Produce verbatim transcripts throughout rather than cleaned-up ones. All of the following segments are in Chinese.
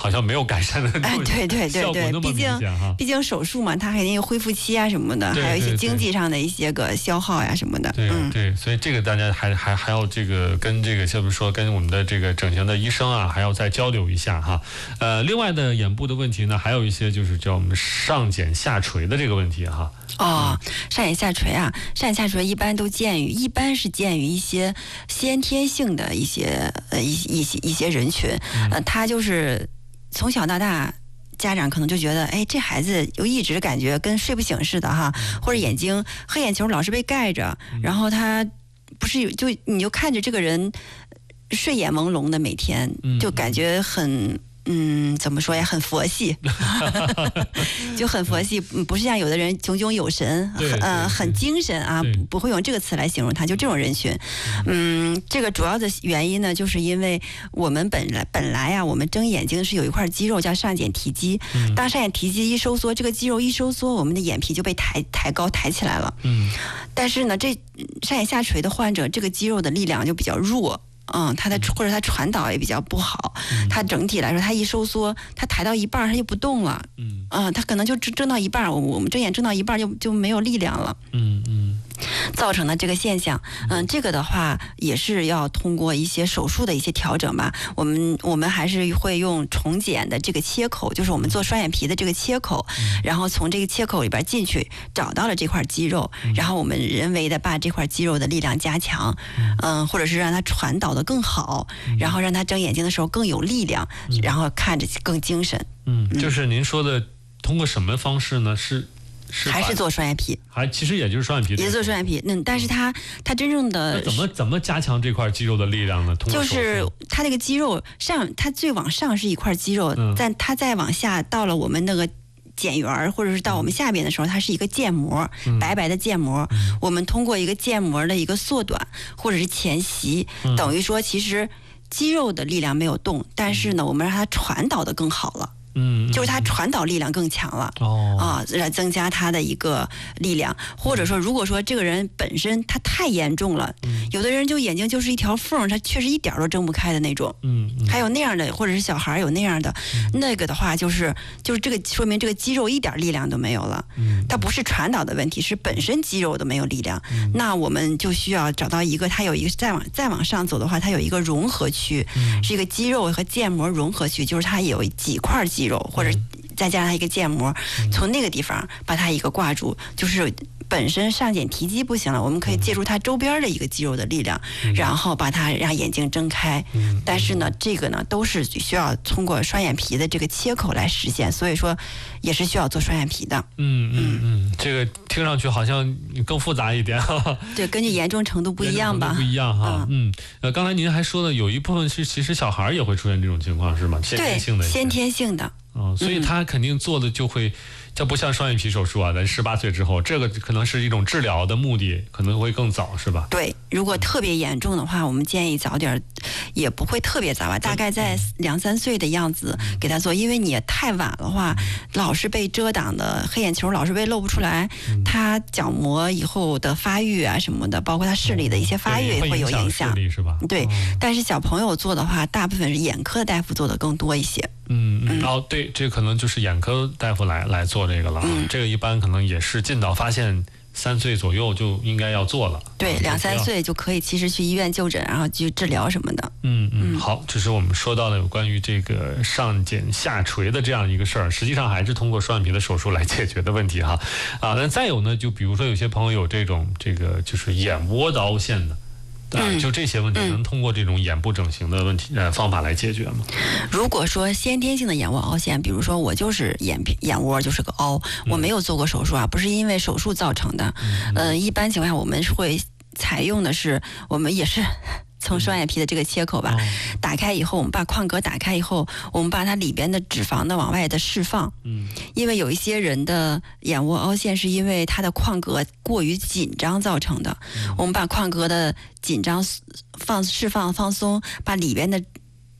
好像没有改善的那种对对对对， 毕竟毕竟手术嘛，它肯定有恢复期啊什么的，还有一些经济上的一些个消耗呀、啊、什么的。 对嗯， 对，所以这个大家还还还要这个跟这个，就是说跟我们的这个整形的医生啊，还要再交流一下哈。呃，另外的眼部的问题呢，还有一些就是叫我们上睑下垂的这个问题哈。 哦，上睑下垂啊，上睑下垂一般都见于，一般是见于一些先天性的一些呃一一些一些人群，呃，他就是从小到大。家长可能就觉得，哎，这孩子又一直感觉跟睡不醒似的哈，或者眼睛黑眼球老是被盖着，然后他不是就你就看着这个人睡眼朦胧的，每天就感觉很。嗯，怎么说呀？很佛系，就很佛系，不是像有的人炯炯有神，呃，很精神啊，不会用这个词来形容他，就这种人群。嗯，这个主要的原因呢，就是因为我们本来本来啊，我们睁眼睛是有一块肌肉叫上睑提肌，当上睑提肌一收缩，这个肌肉一收缩，我们的眼皮就被抬抬高抬起来了。嗯，但是呢，这上睑下垂的患者，这个肌肉的力量就比较弱。嗯，它的或者它传导也比较不好，嗯、它整体来说，它一收缩，它抬到一半它就不动了。嗯，啊、呃，它可能就睁到一半，我我们睁眼睁到一半就就没有力量了。嗯嗯，造成的这个现象，嗯、呃，这个的话也是要通过一些手术的一些调整吧。我们我们还是会用重睑的这个切口，就是我们做双眼皮的这个切口，嗯、然后从这个切口里边进去，找到了这块肌肉，嗯、然后我们人为的把这块肌肉的力量加强，嗯、呃，或者是让它传导的更好，然后让他睁眼睛的时候更有力量，嗯、然后看着更精神。 嗯，就是您说的通过什么方式呢？是是还是做双眼皮？ 还其实也就是双眼皮， 也是做双眼皮。嗯，但是他他真正的怎么怎么加强这块肌肉的力量呢？通过就是他那个肌肉上，他最往上是一块肌肉，嗯、但他再往下到了我们那个。睑缘或者是到我们下边的时候，它是一个腱膜，嗯、白白的腱膜。嗯、我们通过一个腱膜的一个缩短或者是前袭，嗯、等于说其实肌肉的力量没有动，但是呢，我们让它传导的更好了。嗯，就是它传导力量更强了。哦，啊，来增加它的一个力量，或者说，如果说这个人本身他太严重了，嗯、有的人就眼睛就是一条缝，他确实一点都睁不开的那种。嗯，嗯还有那样的，或者是小孩有那样的，嗯、那个的话，就是就是这个说明这个肌肉一点力量都没有了。嗯，它不是传导的问题，是本身肌肉都没有力量。嗯、那我们就需要找到一个，它有一个再往再往上走的话，它有一个融合区，嗯、是一个肌肉和腱膜融合区，就是它有几块肌肉。肌肉或者再加上一个腱膜，嗯、从那个地方把它一个挂住，就是本身上睑提肌不行了，我们可以借助它周边的一个肌肉的力量，嗯、然后把它让眼睛睁开。嗯、但是呢，这个呢都是需要通过双眼皮的这个切口来实现，所以说也是需要做双眼皮的。 嗯嗯嗯，这个听上去好像更复杂一点。 对，根据严重程度不一样吧。 不一样哈。嗯，呃，刚才您还说了，有一部分是其实小孩也会出现这种情况，是吗？先天性的。 对，先天性的。 嗯，所以他肯定做的就会，这不像双眼皮手术啊，在十八岁之后，这个可能是一种治疗的目的，可能会更早，是吧？ 对，如果特别严重的话，我们建议早点，也不会特别早吧，大概在两三岁的样子给他做，因为你太晚的话，老是被遮挡的黑眼球老是被露不出来，他角膜以后的发育啊什么的，包括他视力的一些发育也会有影响， 视力是吧？ 对，但是小朋友做的话，大部分是眼科的大夫做的更多一些。 嗯嗯，哦对，这可能就是眼科大夫来来做这个了。嗯，这个一般可能也是尽早发现，三岁左右就应该要做了。 对，两三岁就可以其实去医院就诊，然后去治疗什么的。 嗯嗯，好，这是我们说到的有关于这个上睑下垂的这样一个事儿，实际上还是通过双眼皮的手术来解决的问题哈。啊，那再有呢，就比如说有些朋友有这种这个就是眼窝的凹陷的。嗯、就这些问题能通过这种眼部整形的问题、嗯、呃方法来解决吗？ 如果说先天性的眼窝凹陷，比如说我就是眼皮眼窝就是个凹，我没有做过手术啊，不是因为手术造成的。嗯、呃，一般情况下我们会采用的是，我们也是从双眼皮的这个切口吧，嗯、打开以后，我们把眶隔打开以后，我们把它里边的脂肪的往外的释放。嗯，因为有一些人的眼窝凹陷是因为他的眶隔过于紧张造成的。嗯、我们把眶隔的紧张放释放放松，把里边的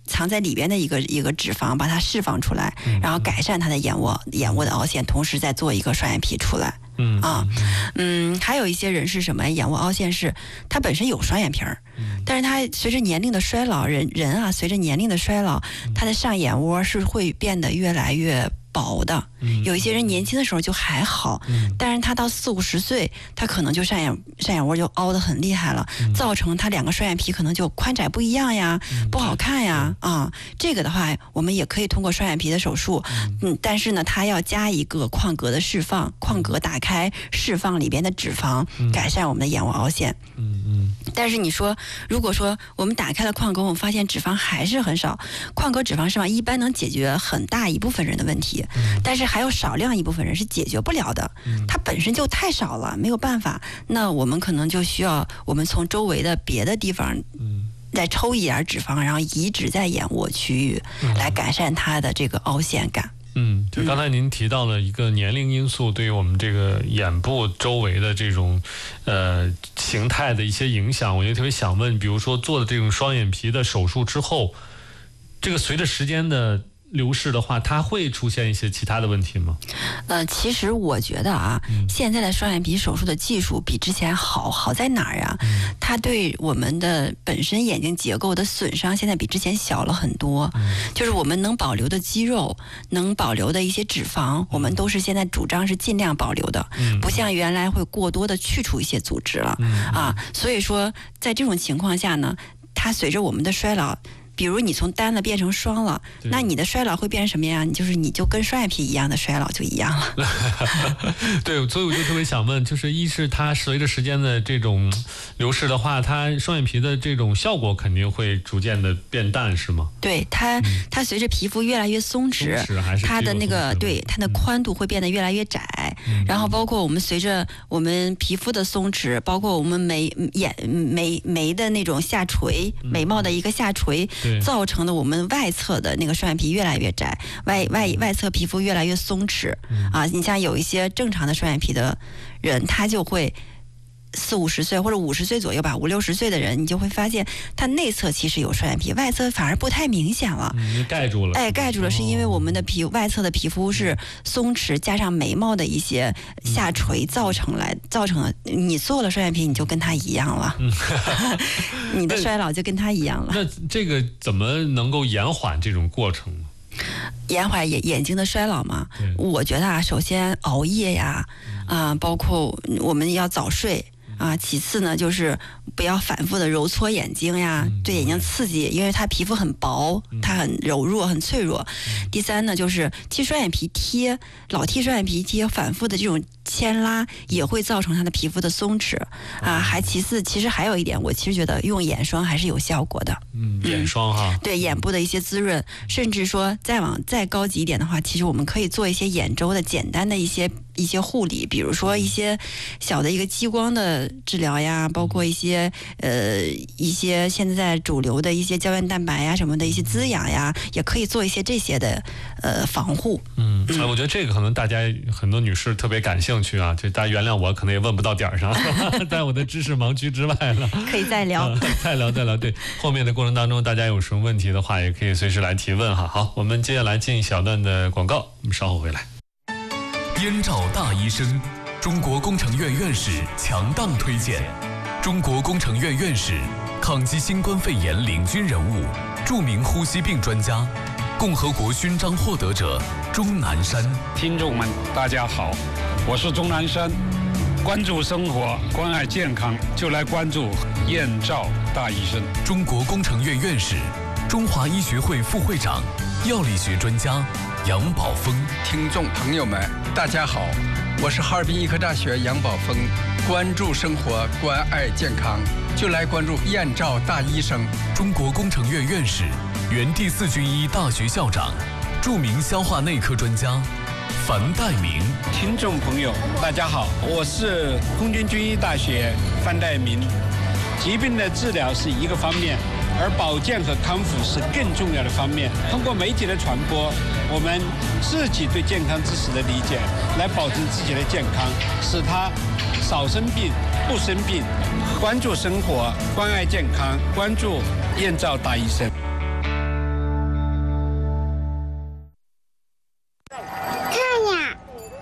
藏在里边的一个一个脂肪，把它释放出来，然后改善它的眼窝眼窝的凹陷，同时再做一个双眼皮出来。 嗯啊，嗯，还有一些人是什么？眼窝凹陷是他本身有双眼皮儿，但是他随着年龄的衰老，人人啊，随着年龄的衰老，他的上眼窝是会变得越来越薄的。有一些人年轻的时候就还好，但是他到四五十岁，他可能就上眼上眼窝就凹得很厉害了，造成他两个双眼皮可能就宽窄不一样呀，不好看呀。啊，这个的话，我们也可以通过双眼皮的手术，嗯，但是呢，它要加一个眶隔的释放，眶隔打开，释放里边的脂肪，改善我们的眼窝凹陷。 嗯嗯。 但是你说，如果说我们打开了眶隔，我们发现脂肪还是很少，眶隔脂肪释放一般能解决很大一部分人的问题，但是还有少量一部分人是解决不了的，它本身就太少了，没有办法。那我们可能就需要我们从周围的别的地方，再抽一点脂肪，然后移植在眼窝区域，来改善它的这个凹陷感。 嗯，就刚才您提到了一个年龄因素对于我们这个眼部周围的这种呃形态的一些影响，我就特别想问，比如说做了这种双眼皮的手术之后，这个随着时间的流逝的话，它会出现一些其他的问题吗？ 呃，其实我觉得啊，嗯、现在的双眼皮手术的技术比之前好，好在哪儿啊？嗯、它对我们的本身眼睛结构的损伤现在比之前小了很多。嗯、就是我们能保留的肌肉，能保留的一些脂肪，嗯、我们都是现在主张是尽量保留的，嗯、不像原来会过多的去除一些组织了。嗯、啊，所以说在这种情况下呢，它随着我们的衰老。比如你从单了变成双了，那你的衰老会变成什么呀？你就是你就跟双眼皮一样的衰老就一样了。 对，所以我就特别想问，就是一是它随着时间的这种流逝的话，它双眼皮的这种效果肯定会逐渐的变淡，是吗？ 对，它、嗯、它随着皮肤越来越松弛， 松弛还是它的那个对它的宽度会变得越来越窄，嗯、然后包括我们随着我们皮肤的松弛，包括我们眉眼眉眉的那种下垂，嗯、眉毛的一个下垂。造成的我们外侧的那个双眼皮越来越窄，外外外侧皮肤越来越松弛、嗯、啊！你像有一些正常的双眼皮的人，他就会四五十岁或者五十岁左右吧，五六十岁的人，你就会发现他内侧其实有双眼皮，外侧反而不太明显了， 嗯、盖住了。 哎，盖住了，是因为我们的皮外侧的皮肤是松弛，加上眉毛的一些下垂造成来造成的。你做了双眼皮，你就跟他一样了，嗯、你的衰老就跟他一样了。 那这个怎么能够延缓这种过程呢？ 延缓眼眼睛的衰老嘛，我觉得啊，首先熬夜呀，啊、呃，包括我们要早睡。啊，其次呢，就是不要反复的揉搓眼睛呀，嗯、对眼睛刺激，因为它皮肤很薄，嗯、它很柔弱，很脆弱。嗯、第三呢，就是贴双眼皮贴，老贴双眼皮贴，反复的这种牵拉也会造成它的皮肤的松弛。嗯、啊，还其次，其实还有一点，我其实觉得用眼霜还是有效果的。 嗯，眼霜哈， 对眼部的一些滋润，甚至说再往再高级一点的话，其实我们可以做一些眼周的简单的一些一些护理，比如说一些小的一个激光的治疗呀，包括一些呃一些现在主流的一些胶原蛋白呀什么的一些滋养呀，也可以做一些这些的呃防护。 嗯，嗯我觉得这个可能大家很多女士特别感兴趣啊，就大家原谅我可能也问不到点儿上，在我的知识盲区之外了。 可以再聊， 呃、再聊再聊。对，后面的过程当中，大家有什么问题的话，也可以随时来提问哈。好，我们接下来进一小段的广告，我们稍后回来。 燕赵大医生，中国工程院院士强档推荐。中国工程院院士，抗击新冠肺炎领军人物，著名呼吸病专家，共和国勋章获得者钟南山。 听众们，大家好，我是钟南山。关注生活，关爱健康，就来关注燕赵大医生。 中国工程院院士，中华医学会副会长，药理学专家杨宝峰。 听众朋友们，大家好，我是哈尔滨医科大学杨宝峰。关注生活，关爱健康，就来关注燕赵大医生。 中国工程院院士，原第四军医大学校长，著名消化内科专家樊岱明。 听众朋友，大家好，我是空军军医大学樊岱明。疾病的治疗是一个方面，而保健和康复是更重要的方面。通过媒体的传播，我们自己对健康知识的理解，来保证自己的健康，使他少生病、不生病。关注生活，关爱健康，关注燕赵大医生。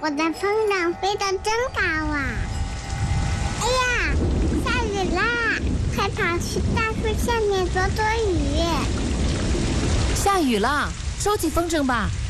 我的风筝飞得真高啊！哎呀，下雨啦！快跑去大树下面躲躲雨。 下雨了，收起风筝吧，